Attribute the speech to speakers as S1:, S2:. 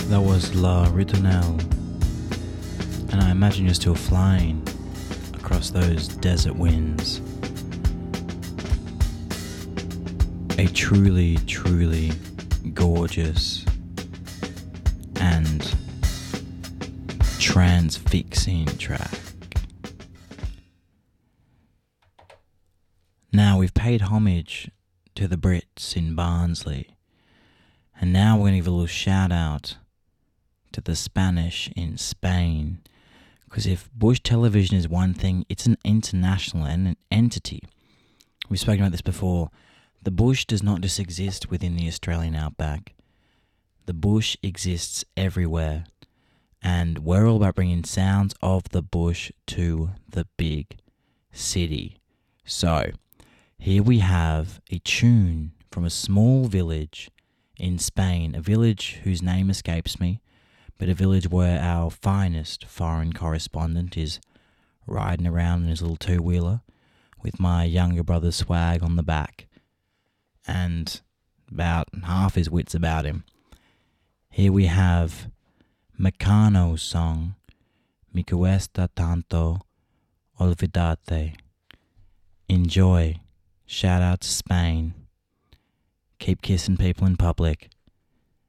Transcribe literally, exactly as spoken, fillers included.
S1: That was La Ritornelle, and I imagine you're still flying across those desert winds. A truly, truly gorgeous and transfixing track. Now we've paid homage to the Brits in Barnsley, and now we're going to give a little shout out to the Spanish in Spain, because if Bush television is one thing, it's an international en- entity. We've spoken about this before. The bush does not just exist within the Australian outback. The bush exists everywhere, and we're all about bringing sounds of the bush to the big city. So, here we have a tune from a small village in Spain, a village whose name escapes me, but a village where our finest foreign correspondent is riding around in his little two-wheeler with my younger brother's swag on the back and about half his wits about him. Here we have Mecano's song, Me cuesta tanto olvidarte. Enjoy. Shout out to Spain. Keep kissing people in public.